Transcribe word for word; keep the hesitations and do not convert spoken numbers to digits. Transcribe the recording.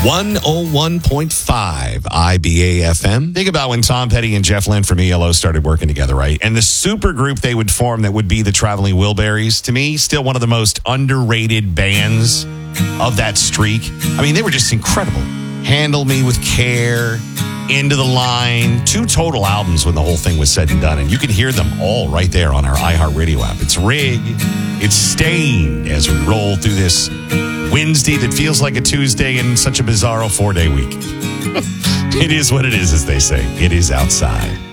one oh one point five I B A F M. Think about when Tom Petty and Jeff Lynne from E L O started working together, right? And the super group they would form that would be the Traveling Wilburys, to me, still one of the most underrated bands of that streak. I mean, they were just incredible. Handle Me with Care, Into the Line, two total albums when the whole thing was said and done. And you can hear them all right there on our iHeartRadio app. It's Rig, it's Stained as we roll through this Wednesday that feels like a Tuesday in such a bizarro four-day week. It is what it is, as they say. It is outside.